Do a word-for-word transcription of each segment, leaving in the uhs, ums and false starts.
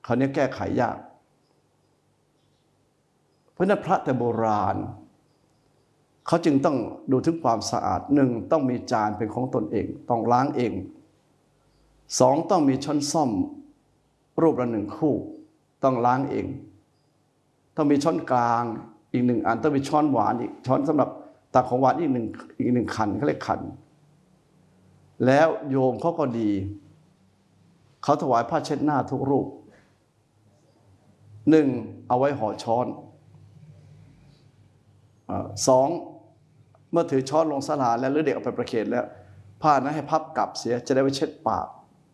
คราวนี้แก้ไขยากเพราะนั้นพระแต่โบราณเขาจึงต้องดูถึงความสะอาดหนึ่งต้องมีจานเป็นของตนเองต้องล้างเองสองต้องมีช้อนส้อมรูปละหนึ่งคู่ต้องล้างเองต้องมีช้อนกลางอีกหนึ่งอันต้องมีช้อนหวานอีกช้อนสำหรับตักของหวานอีกหนึ่งอีกหนึ่งขันเขาเรียกขันแล้วโยมเขาก็ดีเขาถวายผ้าเช็ดหน้าทุกรูปหนึ่งเอาไว้ห่อช้อนสองเมื่อถือช้อนลงศาลาแล้วหรือเด็กเอาไปประเคนแล้วผ้านั้นให้พับกลับเสียจะได้ไว้เช็ดปาก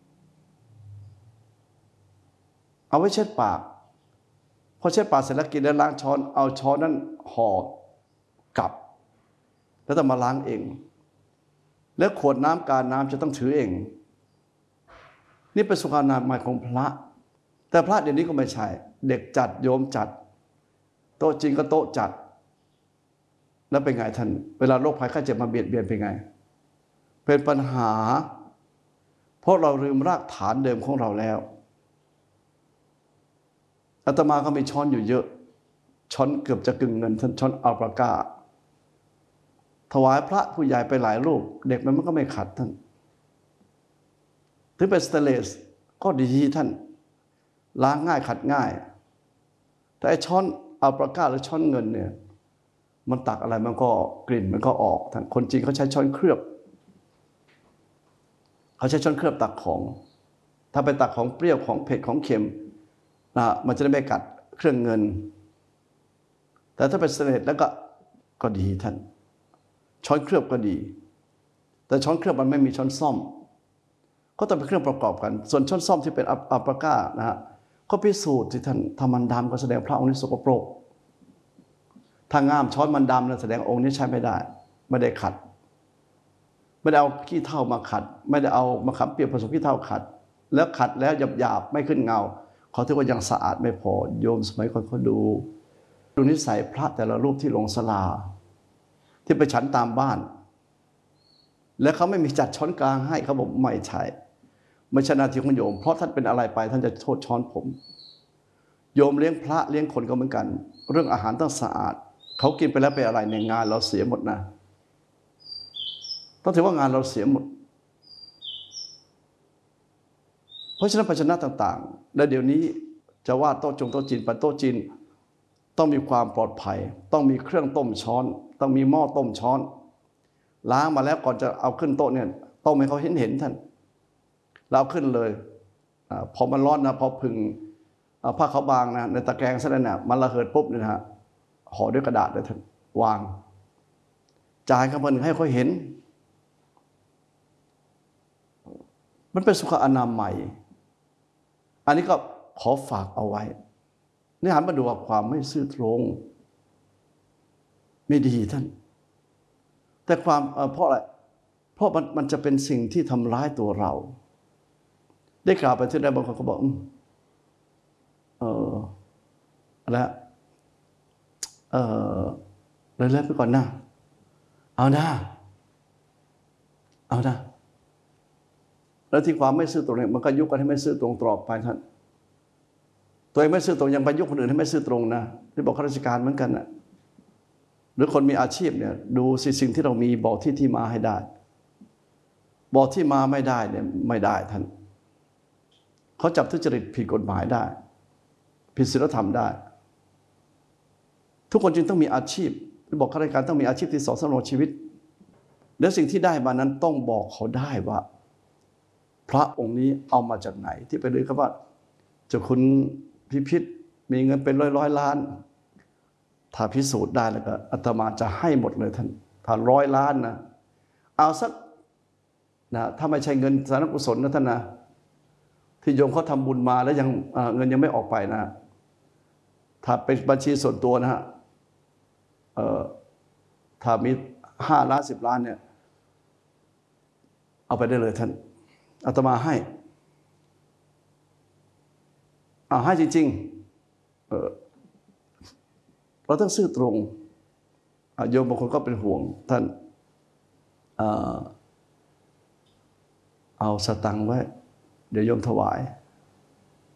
เอาไว้เช็ดปากพอเช็ดปากเสร็จแล้วกินแล้วล้างช้อนเอาช้อนนั้นห่อกลับแล้วต้องมาล้างเองแล้วขวดน้ำการน้ำจะต้องถือเองนี่เป็นสุขอนามัยของพระแต่พระเดี๋ยวนี้ก็ไม่ใช่เด็กจัดโยมจัดโต๊ะจริงก็โต๊ะจัดแล้วเป็นไงท่านเวลาโรคภัยไข้เจ็บมาเบียดเบียนเป็นไงเป็นปัญหาเพราะเราลืมรากฐานเดิมของเราแล้วอาตมาก็มีช้อนอยู่เยอะช้อนเกือบจะกึ่งเงินท่านช้อนอัลปาก้าถวายพระผู้ใหญ่ไปหลายรูปเด็กมันก็ไม่ขัดท่านถึงเป็นสเตนเลสก็ดีท่านล้างง่ายขัดง่ายแต่ไอ้ช้อนอัลปาก้าหรือช้อนเงินเนี่ยมันตักอะไรมันก็กลิ่นมันก็ออกท่านคนจริงเขาใช้ช้อนเคลือบเขาใช้ช้อนเคลือบตักของถ้าไปตักของเปรี้ยวของเผ็ดของเค็มนะมันจะได้ไม่กัดเครื่องเงินแต่ถ้าเป็นสเตนเลสแล้วก็ก็ดีท่านช้อนเคลือบก็ดีแต่ช้อนเคลือบมันไม่มีช้อนซ่อมก็ต้องเป็นเครื่องประกอบกันส่วนช้อนซ่อมที่เป็นอัลปาก้านะฮะก็พิสูจน์ที่ท่านทำมันดำก็แสดงพระองค์นี้สกปรกถ้าง่ามช้อนมันดำนั่นแสดงองค์นี้ใช้ไม่ได้ไม่ได้ขัดไม่ได้เอาขี้เถ้ามาขัดไม่ได้เอามะขามเปียกผสมขี้เถ้าขัดแล้วขัดแล้วหยาบๆไม่ขึ้นเงาเขาถือว่ายังสะอาดไม่พอโยมสมัยก่อนเขาดูดูนิสัยพระแต่ละรูปที่ลงศาลาที่ไปฉันตามบ้านแล้วเขาไม่มีจัดช้อนกลางให้เขาบอกไม่ใช่ไม่ใช่หน้าที่ของโยมเพราะท่านเป็นอะไรไปท่านจะโทษช้อนผมโยมเลี้ยงพระเลี้ยงคนก็เหมือนกันเรื่องอาหารต้องสะอาดเขากินไปแล้วไปอะไรในงานเราเสียหมดนะต้องถือว่างานเราเสียหมดเพราะฉะนั้นภาชนะต่างๆและเดี๋ยวนี้จะว่าโต๊ะจงโต๊ะจีนไปโต๊ะจีนต้องมีความปลอดภัยต้องมีเครื่องต้มช้อนต้องมีหม้อต้มช้อนล้างมาแล้วก่อนจะเอาขึ้นโต๊ะเนี่ยต้มให้เขาเห็นเห็นท่านเราเอาขึ้นเลยพอมันร้อนนะพอพึ่งผ้าขาวบางนะในตะแกรงซะแล้วเนี่ยมันระเหิดปุ๊บเนี่ยฮะห่อด้วยกระดาษเลยท่านวางจ่ายคำเพิ่นให้เขาเห็นมันเป็นสุขอนามัยอันนี้ก็ขอฝากเอาไว้นี่หันมาดูว่าความไม่ซื่อตรงไม่ดีท่านแต่ความเพราะอะไรเพราะมันมันจะเป็นสิ่งที่ทำร้ายตัวเราได้กล่าวไปที่ใดบางคนก็บอกเอออะไรเออเลยเลิกไปก่อนนะเอานะเอานะแล้วที่ความไม่ซื่อตรงเนี่ยมันก็ยุกันให้ไม่ซื่อตรงตลอดไปท่านตัวเองไม่ซื่อตรงยังไปยุคนอื่นให้ไม่ซื่อตรงนะที่บอกข้าราชการเหมือนกันนะหรือคนมีอาชีพเนี่ยดูสิ่งที่เรามีบอกที่ที่มาให้ได้บอกที่มาไม่ได้เนี่ยไม่ได้ท่านเขาจับทุจริตผิดกฎหมายได้ผิดศีลธรรมได้ทุกคนจึงต้องมีอาชีพที่บอกข้าราชการต้องมีอาชีพที่สอนสำรองชีวิตและสิ่งที่ได้มานั้นต้องบอกเขาได้ว่าพระองค์นี้เอามาจากไหนที่ไปเลยครับว่าเจ้าคุณพิพิธมีเงินเป็นร้อยร้อยล้านถ้าพิสูจน์ได้แล้วก็อาตมาจะให้หมดเลยท่านถ้าร้อยล้านนะเอาสักนะถ้าไม่ใช่เงินสาธารณกุศลนะท่านนะที่โยมเขาทำบุญมาแล้วยังเงินยังไม่ออกไปนะถ้าเป็นบัญชีส่วนตัวนะฮะถ้ามีห้าล้านสิบล้านเนี่ยเอาไปได้เลยท่านอาตมาให้อ่าให้จริงๆเออเราต้องซื่อตรงโยมบางคนก็เป็นห่วงท่านเอาสตังค์ไว้เดี๋ยวโยมถวาย